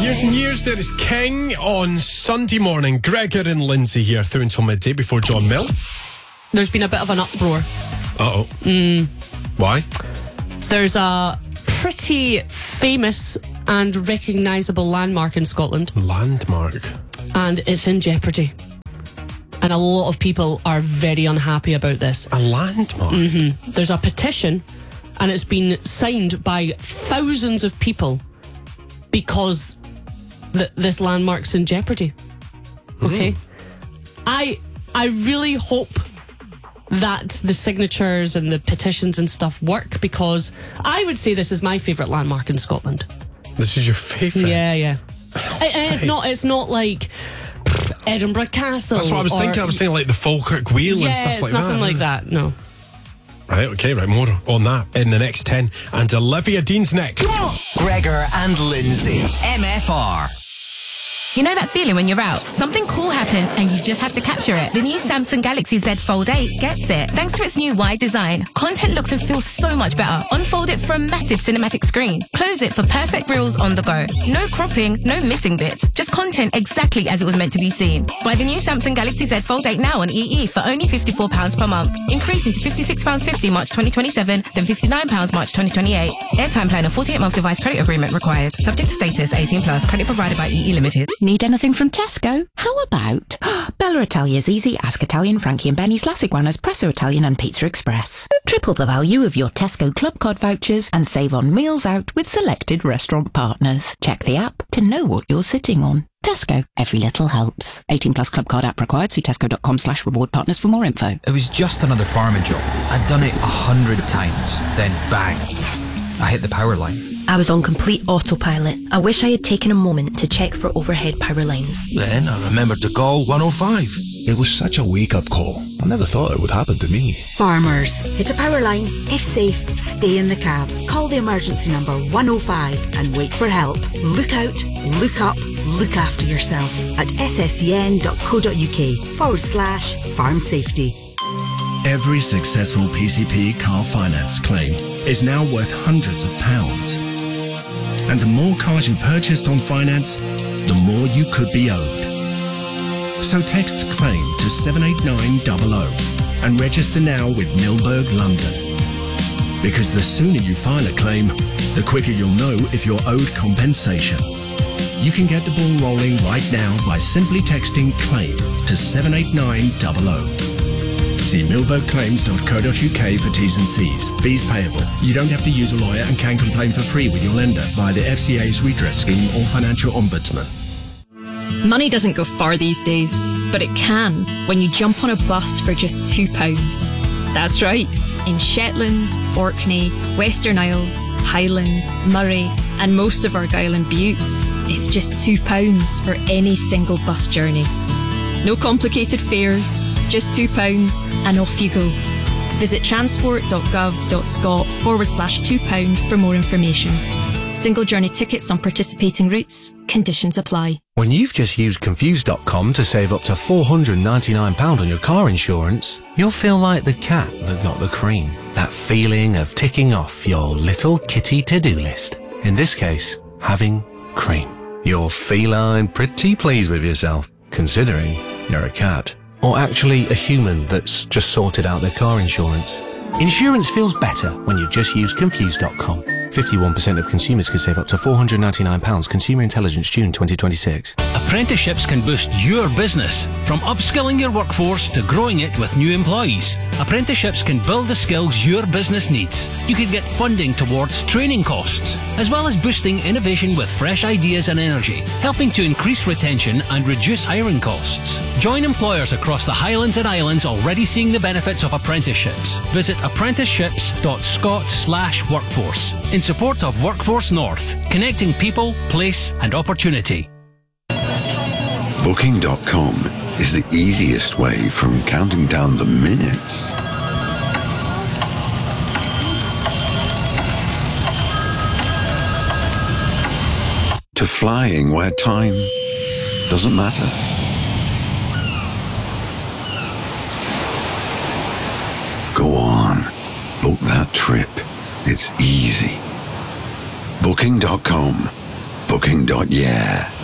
Years and years, there is King on Sunday morning. Gregor and Lindsay here through until midday before John Mill. There's been a bit of an uproar. Uh-oh. Why? There's a pretty famous and recognisable landmark in Scotland. Landmark? And it's in jeopardy. And a lot of people are very unhappy about this. A landmark? Mm-hmm. There's a petition, and it's been signed by thousands of people because this landmark's in jeopardy. Okay? I really hope that the signatures and the petitions and stuff work, because I would say this is my favourite landmark in Scotland. This is your favourite? Yeah. And it's not like Edinburgh Castle. That's what I was thinking. I was thinking like the Falkirk Wheel and stuff like that. Yeah, it's nothing like that, no. Right, okay, more on that in the next 10. And Olivia Dean's next. Come on! Gregor and Lindsay, MFR. You know that feeling when you're out? Something cool happens and you just have to capture it. The new Samsung Galaxy Z Fold 8 gets it. Thanks to its new wide design, content looks and feels so much better. Unfold it for a massive cinematic screen. Close it for perfect reels on the go. No cropping, no missing bits. Just content exactly as it was meant to be seen. Buy the new Samsung Galaxy Z Fold 8 now on EE for only £54 per month. Increasing to £56.50 March 2027, then £59 March 2028. Airtime plan and 48-month device credit agreement required. Subject to status, 18+. Credit provided by EE Limited. Need anything from Tesco? How about Bella Italia's Easy, Ask Italian, Frankie and Benny's, Las Iguanas, Presso Italian and Pizza Express. Triple the value of your Tesco Club Card vouchers and save on meals out with selected restaurant partners. Check the app to know what you're sitting on. Tesco, every little helps. 18+ Club Card app required. See tesco.com/reward partners for more info. It was just another farming job. I'd done it 100 times. Then bang, I hit the power line. I was on complete autopilot. I wish I had taken a moment to check for overhead power lines. Then I remembered to call 105. It was such a wake-up call. I never thought it would happen to me. Farmers, hit a power line. If safe, stay in the cab. Call the emergency number 105 and wait for help. Look out, look up, look after yourself at sscn.co.uk/farm safety. Every successful PCP car finance claim is now worth hundreds of pounds. And the more cars you purchased on finance, the more you could be owed. So text CLAIM to 78900 and register now with Milberg London. Because the sooner you file a claim, the quicker you'll know if you're owed compensation. You can get the ball rolling right now by simply texting CLAIM to 78900. See milbergclaims.co.uk for T's and C's. Fees payable. You don't have to use a lawyer and can complain for free with your lender via the FCA's redress scheme or financial ombudsman. Money doesn't go far these days, but it can when you jump on a bus for just £2. That's right. In Shetland, Orkney, Western Isles, Highland, Murray, and most of Argyll and Bute, it's just £2 for any single bus journey. No complicated fares, just £2 and off you go. Visit transport.gov.scot/£2 for more information. Single journey tickets on participating routes. Conditions apply. When you've just used Confused.com to save up to £499 on your car insurance, you'll feel like the cat that got the cream. That feeling of ticking off your little kitty to-do list. In this case, having cream. You're feline pretty pleased with yourself, considering you're a cat. Or actually a human that's just sorted out their car insurance. Insurance feels better when you just use Confused.com. 51% of consumers can save up to £499. Consumer Intelligence, June 2026. Apprenticeships can boost your business. From upskilling your workforce to growing it with new employees, apprenticeships can build the skills your business needs. You can get funding towards training costs, as well as boosting innovation with fresh ideas and energy, helping to increase retention and reduce hiring costs. Join employers across the Highlands and Islands already seeing the benefits of apprenticeships. Visit apprenticeships.scot/workforce in support of Workforce North, connecting people, place and opportunity. Booking.com is the easiest way from counting down the minutes to flying where time doesn't matter. Go on, book that trip. It's easy. Booking.com. Booking.yeah.